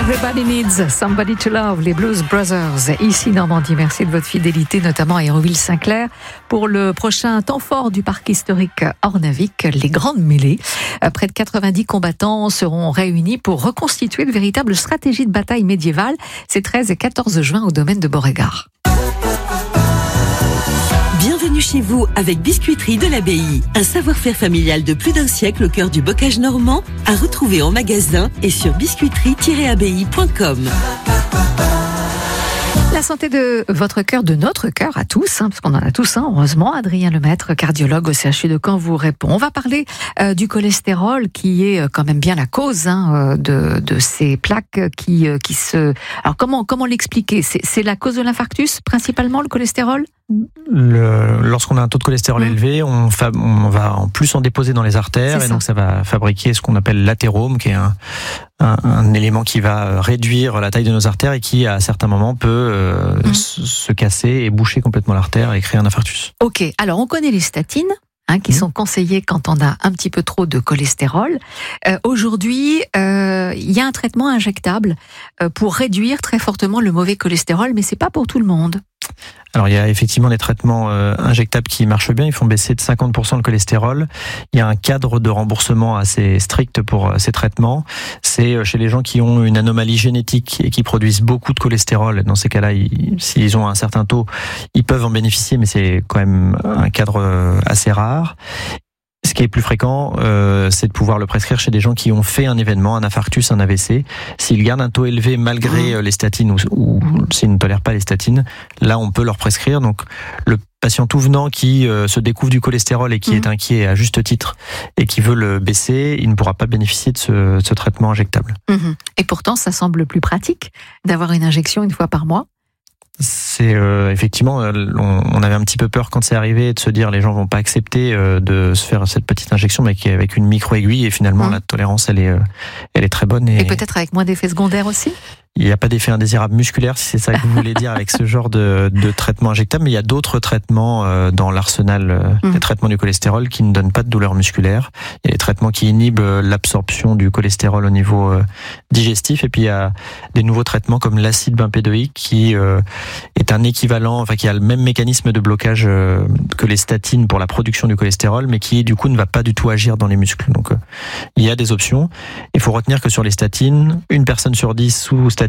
Everybody needs somebody to love, les Blues Brothers. Ici Normandie, merci de votre fidélité, notamment à Hérouville-Saint-Clair, pour le prochain temps fort du parc historique Ornavic, les Grandes Mêlées. Près de 90 combattants seront réunis pour reconstituer de véritables stratégies de bataille médiévale. C'est 13 et 14 juin au domaine de Beauregard. Bienvenue chez vous avec Biscuiterie de l'Abbaye. Un savoir-faire familial de plus d'un siècle au cœur du bocage normand, à retrouver en magasin et sur biscuiterie-abbaye.com. La santé de votre cœur, de notre cœur à tous, parce qu'on en a tous un, heureusement. Adrien Lemaître, cardiologue au CHU de Caen, vous répond. On va parler du cholestérol, qui est quand même bien la cause de ces plaques qui se... Alors comment l'expliquer ? C'est la cause de l'infarctus, principalement, le cholestérol ? Lorsqu'on a un taux de cholestérol élevé, on va en plus en déposer dans les artères, et donc ça va fabriquer ce qu'on appelle l'athérome, qui est un élément qui va réduire la taille de nos artères et qui, à certains moments, peut se casser et boucher complètement l'artère et créer un infarctus. Ok, alors on connaît les statines, qui sont conseillées quand on a un petit peu trop de cholestérol. Aujourd'hui, il y a un traitement injectable pour réduire très fortement le mauvais cholestérol, mais c'est pas pour tout le monde. Alors il y a effectivement des traitements injectables qui marchent bien, ils font baisser de 50% le cholestérol. Il y a un cadre de remboursement assez strict pour ces traitements. C'est chez les gens qui ont une anomalie génétique et qui produisent beaucoup de cholestérol. Dans ces cas-là, s'ils ont un certain taux, ils peuvent en bénéficier, mais c'est quand même un cadre assez rare. Ce qui est plus fréquent, c'est de pouvoir le prescrire chez des gens qui ont fait un événement, un infarctus, un AVC. S'ils gardent un taux élevé malgré les statines ou s'ils ne tolèrent pas les statines, là on peut leur prescrire. Donc le patient tout venant qui se découvre du cholestérol et qui est inquiet à juste titre et qui veut le baisser, il ne pourra pas bénéficier de ce traitement injectable. Et pourtant, ça semble plus pratique d'avoir une injection une fois par mois. C'est effectivement, on avait un petit peu peur quand c'est arrivé de se dire les gens vont pas accepter de se faire cette petite injection, mais avec une micro-aiguille, et finalement la tolérance elle est très bonne. Et peut-être avec moins d'effets secondaires aussi ? Il n'y a pas d'effet indésirable musculaire, si c'est ça que vous voulez dire avec ce genre de traitement injectable, mais il y a d'autres traitements dans l'arsenal des traitements du cholestérol qui ne donnent pas de douleur musculaire. Il y a des traitements qui inhibent l'absorption du cholestérol au niveau digestif, et puis il y a des nouveaux traitements comme l'acide bempédoïque qui est un équivalent, enfin qui a le même mécanisme de blocage que les statines pour la production du cholestérol, mais qui du coup ne va pas du tout agir dans les muscles. Donc il y a des options. Il faut retenir que sur les statines, une personne sur 10 sous statine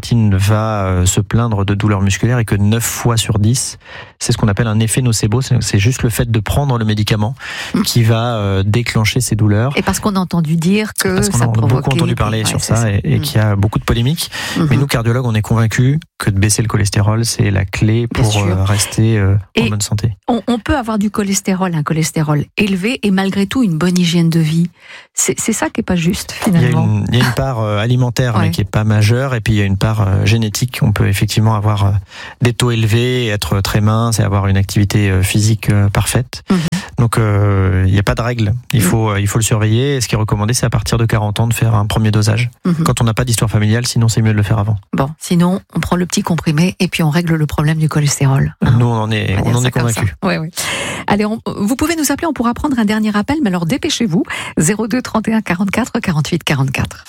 va se plaindre de douleurs musculaires, et que 9 fois sur 10, c'est ce qu'on appelle un effet nocebo. C'est juste le fait de prendre le médicament qui va déclencher ces douleurs. Et parce qu'on a entendu dire que parce qu'on ça provoquait... a beaucoup entendu parler sur ça, et qu'il y a beaucoup de polémiques. Mais nous, cardiologues, on est convaincus que de baisser le cholestérol, c'est la clé pour rester en bonne santé. On peut avoir du cholestérol, un cholestérol élevé, et malgré tout une bonne hygiène de vie. C'est ça qui est pas juste, finalement. Il y a une part alimentaire mais qui est pas majeure, et puis il y a une part génétique. On peut effectivement avoir des taux élevés, être très mince et avoir une activité physique parfaite. Donc il n'y a pas de règle. Il faut le surveiller. Et ce qui est recommandé, c'est à partir de 40 ans de faire un premier dosage. Quand on n'a pas d'histoire familiale, sinon c'est mieux de le faire avant. Bon, sinon on prend le petit comprimé et puis on règle le problème du cholestérol. Nous, on en est convaincus. Oui. Allez, vous pouvez nous appeler, on pourra prendre un dernier appel, mais alors dépêchez-vous. 02 31 44 48 44.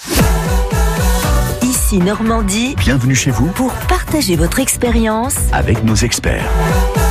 Ici Normandie. Bienvenue chez vous Pour partager votre expérience avec nos experts.